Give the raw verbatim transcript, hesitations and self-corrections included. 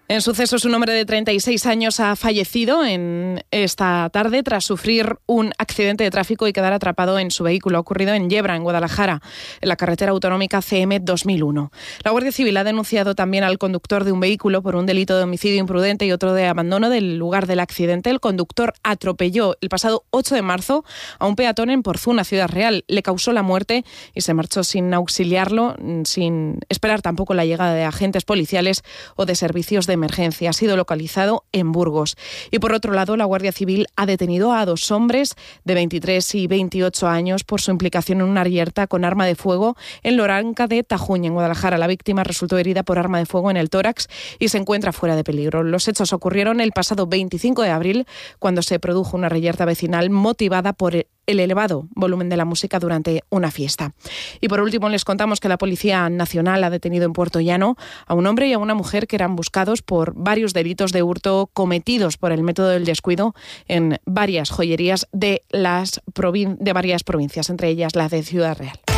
En sucesos, un hombre de treinta y seis años ha fallecido en esta tarde tras sufrir un accidente de tráfico y quedar atrapado en su vehículo. Ha ocurrido en Yebra, en Guadalajara, en la carretera autonómica C M dos mil uno. La Guardia Civil ha denunciado también al conductor de un vehículo por un delito de homicidio imprudente y otro de abandono del lugar del accidente. El conductor atropelló el pasado ocho de marzo a un peatón en Porzuna, Ciudad Real. Le causó la muerte y se marchó sin auxiliarlo, sin esperar tampoco la llegada de agentes policiales o de servicios de emergencia. Ha sido localizado en Burgos. Y por otro lado, la Guardia Civil ha detenido a dos hombres de veintitrés y veintiocho años por su implicación en una reyerta con arma de fuego en Loranca de Tajuña, en Guadalajara. La víctima resultó herida por arma de fuego en el tórax y se encuentra fuera de peligro. Los hechos ocurrieron el pasado veinticinco de abril, cuando se produjo una reyerta vecinal motivada por el el elevado volumen de la música durante una fiesta. Y por último, les contamos que la Policía Nacional ha detenido en Puerto Llano a un hombre y a una mujer que eran buscados por varios delitos de hurto cometidos por el método del descuido en varias joyerías de, las provin- de varias provincias, entre ellas la de Ciudad Real.